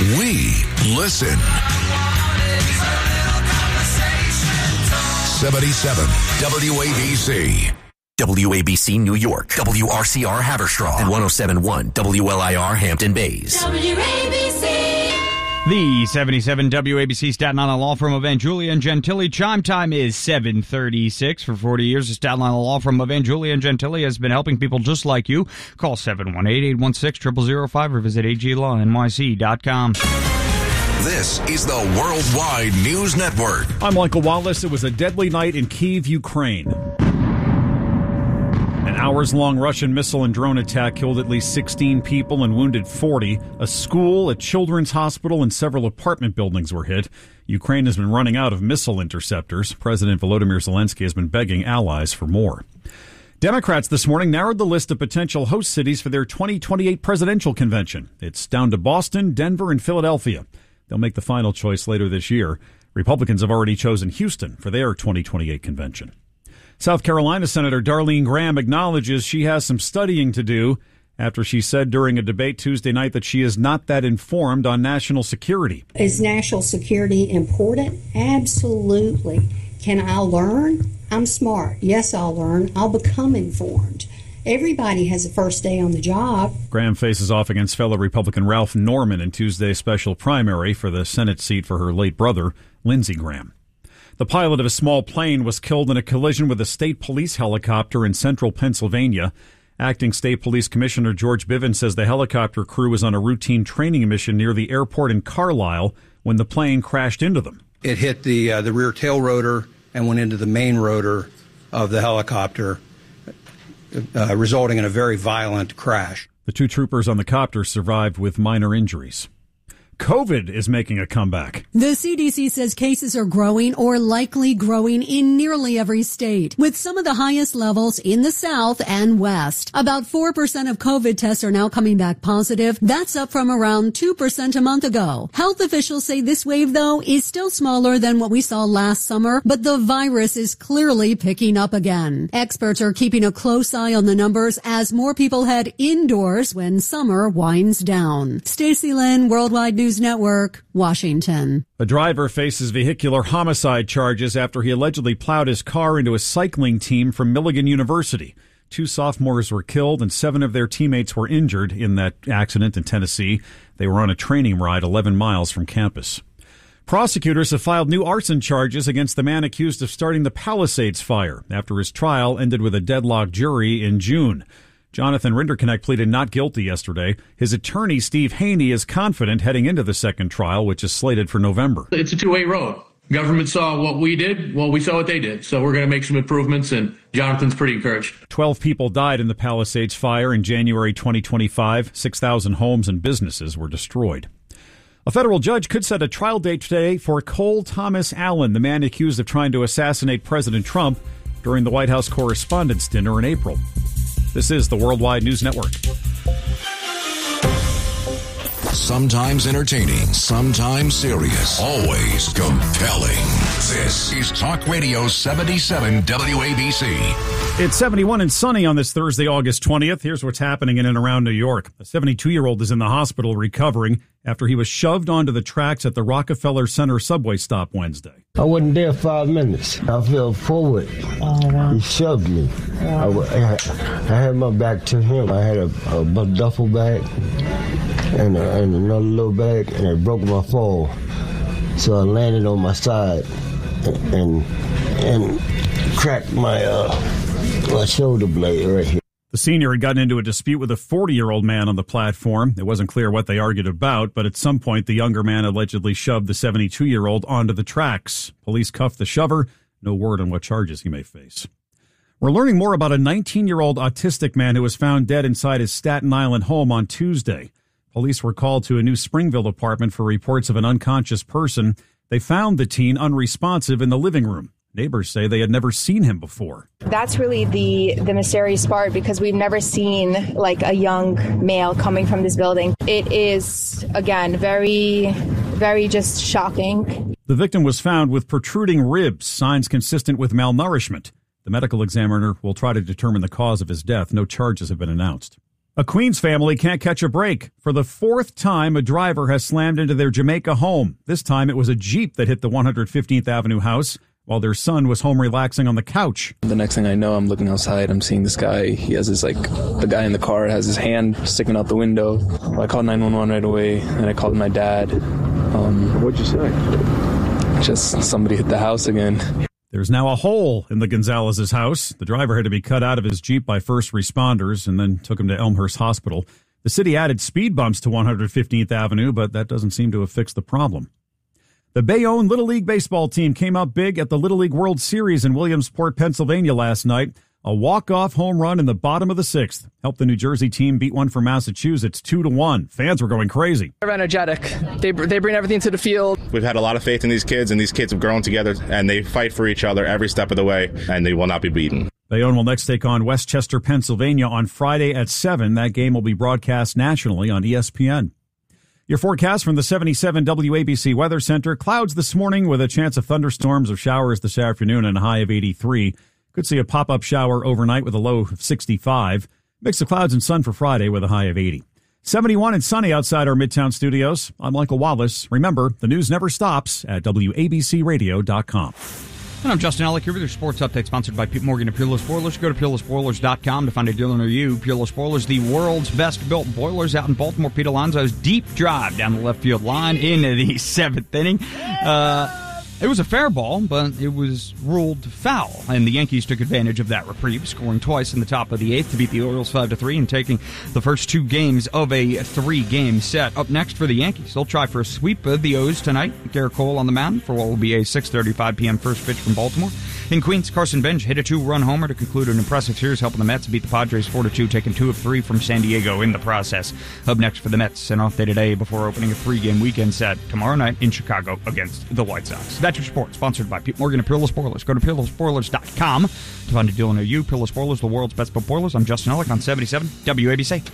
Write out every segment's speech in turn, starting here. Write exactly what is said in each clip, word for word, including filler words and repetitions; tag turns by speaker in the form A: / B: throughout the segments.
A: We listen. seventy-seven W A B C.
B: W A B C New York, W R C R Haverstraw, and one oh seven point one W L I R Hampton Bays.
C: W A B C.
D: The seventy-seven W A B C Staten Island law firm of Anjulia and Gentili. Chime time is seven thirty-six. For forty years, the Staten Island law firm of Anjulia and Gentili has been helping people just like you. Call seven one eight, eight one six, zero zero zero five or visit A G law N Y C dot com.
A: This is the Worldwide News Network.
E: I'm Michael Wallace. It was a deadly night in Kyiv, Ukraine. An hours-long Russian missile and drone attack killed at least sixteen people and wounded forty. A school, a children's hospital, and several apartment buildings were hit. Ukraine has been running out of missile interceptors. President Volodymyr Zelensky has been begging allies for more. Democrats this morning narrowed the list of potential host cities for their twenty twenty-eight presidential convention. It's down to Boston, Denver, and Philadelphia. They'll make the final choice later this year. Republicans have already chosen Houston for their twenty twenty-eight convention. South Carolina Senator Darlene Graham acknowledges she has some studying to do after she said during a debate Tuesday night that she is not that informed on national security.
F: Is national security important? Absolutely. Can I learn? I'm smart. Yes, I'll learn. I'll become informed. Everybody has a first day on the job.
E: Graham faces off against fellow Republican Ralph Norman in Tuesday's special primary for the Senate seat for her late brother, Lindsey Graham. The pilot of a small plane was killed in a collision with a state police helicopter in central Pennsylvania. Acting State Police Commissioner George Bivens says the helicopter crew was on a routine training mission near the airport in Carlisle when the plane crashed into them.
G: It hit the uh, the rear tail rotor and went into the main rotor of the helicopter, uh, resulting in a very violent crash.
E: The two troopers on the copter survived with minor injuries. COVID is making a comeback.
H: The C D C says cases are growing or likely growing in nearly every state, with some of the highest levels in the South and West. About four percent of COVID tests are now coming back positive. That's up from around two percent a month ago. Health officials say this wave, though, is still smaller than what we saw last summer, but the virus is clearly picking up again. Experts are keeping a close eye on the numbers as more people head indoors when summer winds down. Stacey Lynn, Worldwide News Network, Washington.
E: A driver faces vehicular homicide charges after he allegedly plowed his car into a cycling team from Milligan University. Two sophomores were killed and seven of their teammates were injured in that accident in Tennessee. They were on a training ride eleven miles from campus. Prosecutors have filed new arson charges against the man accused of starting the Palisades fire after his trial ended with a deadlocked jury in June. Jonathan Rinderknecht pleaded not guilty yesterday. His attorney, Steve Haney, is confident heading into the second trial, which is slated for November.
I: It's a two-way road. Government saw what we did. Well, we saw what they did. So we're going to make some improvements, and Jonathan's pretty encouraged.
E: Twelve people died in the Palisades fire in January twenty twenty-five. six thousand homes and businesses were destroyed. A federal judge could set a trial date today for Cole Thomas Allen, the man accused of trying to assassinate President Trump during the White House Correspondents' Dinner in April. This is the Worldwide News Network.
A: Sometimes entertaining, sometimes serious, always compelling. This is Talk Radio seventy-seven W A B C.
E: It's seventy-one and sunny on this Thursday, August twentieth. Here's what's happening in and around New York. A seventy-two-year-old is in the hospital recovering after he was shoved onto the tracks at the Rockefeller Center subway stop Wednesday.
J: I wasn't there five minutes. I fell forward. Oh, wow. He shoved me. I, I, I had my back to him. I had a, a duffel bag and, a, and another little bag, and I broke my fall. So I landed on my side and and, and cracked my, uh, my shoulder blade right here.
E: The senior had gotten into a dispute with a forty-year-old man on the platform. It wasn't clear what they argued about, but at some point the younger man allegedly shoved the seventy-two-year-old onto the tracks. Police cuffed the shover. No word on what charges he may face. We're learning more about a nineteen-year-old autistic man who was found dead inside his Staten Island home on Tuesday. Police were called to a New Springville apartment for reports of an unconscious person. They found the teen unresponsive in the living room. Neighbors say they had never seen him before.
K: That's really the, the mysterious part, because we've never seen like a young male coming from this building. It is, again, very, very just shocking.
E: The victim was found with protruding ribs, signs consistent with malnourishment. The medical examiner will try to determine the cause of his death. No charges have been announced. A Queens family can't catch a break. For the fourth time, a driver has slammed into their Jamaica home. This time it was a Jeep that hit the one hundred fifteenth Avenue house while their son was home relaxing on the couch.
L: The next thing I know, I'm looking outside. I'm seeing this guy. He has this, like, the guy in the car has his hand sticking out the window. I called nine one one right away, and I called my dad. Um, What'd you say? Just somebody hit the house again.
E: There's now a hole in the Gonzalez's house. The driver had to be cut out of his Jeep by first responders and then took him to Elmhurst Hospital. The city added speed bumps to one hundred fifteenth Avenue, but that doesn't seem to have fixed the problem. The Bayonne Little League baseball team came out big at the Little League World Series in Williamsport, Pennsylvania last night. A walk-off home run in the bottom of the sixth helped the New Jersey team beat one from Massachusetts two to one. Fans were going crazy.
M: They're energetic. They they bring everything to the field.
N: We've had a lot of faith in these kids, and these kids have grown together, and they fight for each other every step of the way, and they will not be beaten.
E: Bayonne will next take on Westchester, Pennsylvania on Friday at seven. That game will be broadcast nationally on E S P N. Your forecast from the seventy-seven W A B C Weather Center. Clouds this morning with a chance of thunderstorms or showers this afternoon and a high of eighty-three. Could see a pop-up shower overnight with a low of sixty-five. Mix of clouds and sun for Friday with a high of eighty. seventy-one and sunny outside our Midtown studios. I'm Michael Wallace. Remember, the news never stops at W A B C radio dot com.
D: And I'm Justin Ellick here with your sports update sponsored by Pete Morgan and Peerless Boilers. Go to peerless boilers dot com to find a dealer near you. Peerless Boilers, the world's best built boilers out in Baltimore. Pete Alonso's deep drive down the left field line into the seventh inning. Uh... It was a fair ball, but it was ruled foul, and the Yankees took advantage of that reprieve, scoring twice in the top of the eighth to beat the Orioles five to three and taking the first two games of a three-game set. Up next for the Yankees, they'll try for a sweep of the O's tonight. Garrett Cole on the mound for what will be a six thirty-five p.m. first pitch from Baltimore. In Queens, Carson Bench hit a two-run homer to conclude an impressive series, helping the Mets beat the Padres four to two, taking two of three from San Diego in the process. Up next for the Mets, an off day today before opening a three-game weekend set tomorrow night in Chicago against the White Sox. That's your sports, sponsored by Pete Morgan and Peerless Boilers. Go to peerless boilers dot com to find a deal near you. Peerless Boilers, the world's best built boilers. I'm Justin Ellick on seventy-seven W A B C.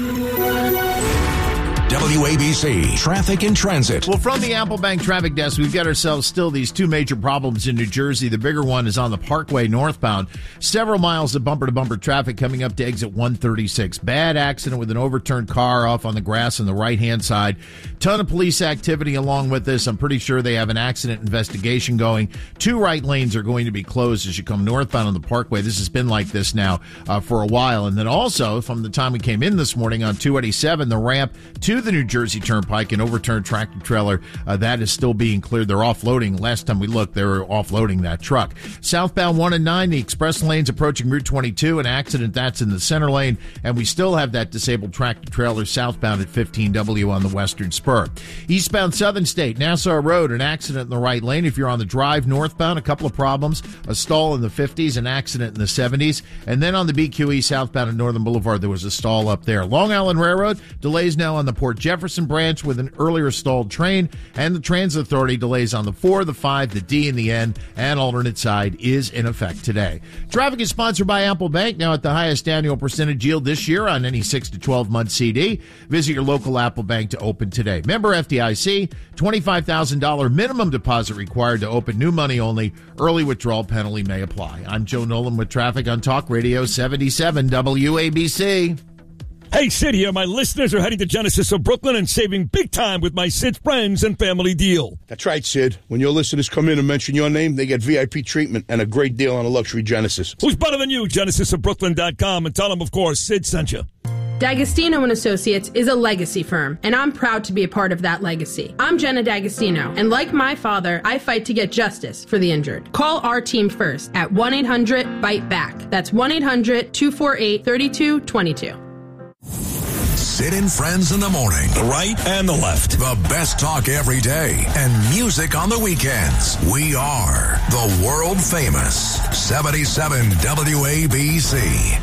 A: W A B C Traffic and Transit.
O: Well, from the Apple Bank Traffic Desk, we've got ourselves still these two major problems in New Jersey. The bigger one is on the Parkway northbound. Several miles of bumper-to-bumper traffic coming up to exit one thirty-six. Bad accident with an overturned car off on the grass on the right-hand side. Ton of police activity along with this. I'm pretty sure they have an accident investigation going. Two right lanes are going to be closed as you come northbound on the Parkway. This has been like this now uh, for a while. And then also, from the time we came in this morning on two eighty-seven, the ramp to the New Jersey Turnpike, an overturned tractor trailer uh, that is still being cleared. They're offloading. Last time we looked, they were offloading that truck. Southbound one and nine, the express lanes approaching Route twenty-two, an accident that's in the center lane, and we still have that disabled tractor trailer southbound at fifteen W on the western spur. Eastbound Southern State, Nassau Road, an accident in the right lane. If you're on the drive northbound, a couple of problems. A stall in the fifties, an accident in the seventies, and then on the B Q E southbound at Northern Boulevard, there was a stall up there. Long Island Railroad, delays now on the Port Jefferson branch with an earlier stalled train, and the Transit Authority delays on the four, the five, the D, and the N, and alternate side is in effect today. Traffic is sponsored by Apple Bank, now at the highest annual percentage yield this year on any six to twelve month C D. Visit your local Apple Bank to open today. Member F D I C, twenty-five thousand dollars minimum deposit required to open, new money only. Early withdrawal penalty may apply. I'm Joe Nolan with traffic on Talk Radio seventy-seven W A B C.
P: Hey, Sid here. My listeners are heading to Genesis of Brooklyn and saving big time with my Sid Friends and Family deal.
Q: That's right, Sid. When your listeners come in and mention your name, they get V I P treatment and a great deal on a luxury Genesis.
P: Who's better than you? Genesis of Brooklyn dot com, and tell them, of course, Sid sent you.
R: D'Agostino and Associates is a legacy firm, and I'm proud to be a part of that legacy. I'm Jenna D'Agostino, and like my father, I fight to get justice for the injured. Call our team first at one eight hundred fight back. That's one eight hundred two four eight three two two two.
A: Sid and Friends in the morning.
P: The right and the left.
A: The best talk every day and music on the weekends. We are the world famous seventy-seven W A B C.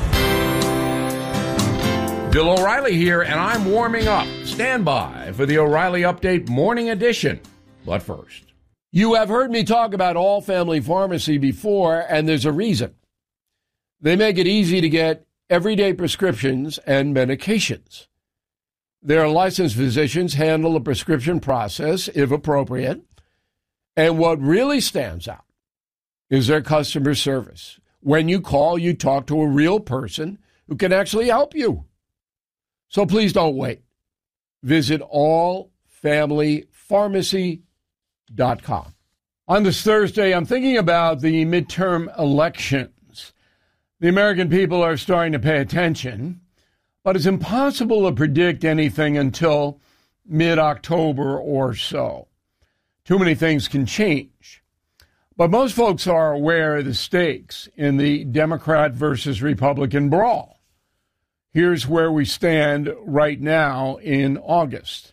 S: Bill O'Reilly here, and I'm warming up. Stand by for the O'Reilly Update Morning Edition. But first, you have heard me talk about All Family Pharmacy before, and there's a reason. They make it easy to get everyday prescriptions and medications. Their licensed physicians handle the prescription process, if appropriate. And what really stands out is their customer service. When you call, you talk to a real person who can actually help you. So please don't wait. Visit all family pharmacy dot com. On this Thursday, I'm thinking about the midterm elections. The American people are starting to pay attention, but it's impossible to predict anything until mid-October or so. Too many things can change. But most folks are aware of the stakes in the Democrat versus Republican brawl. Here's where we stand right now in August.